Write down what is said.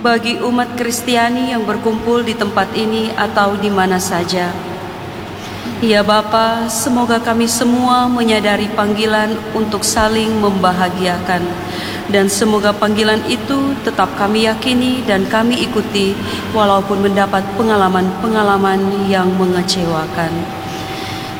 bagi umat Kristiani yang berkumpul di tempat ini atau di mana saja. Ya Bapa, semoga kami semua menyadari panggilan untuk saling membahagiakan, dan semoga panggilan itu tetap kami yakini dan kami ikuti walaupun mendapat pengalaman-pengalaman yang mengecewakan.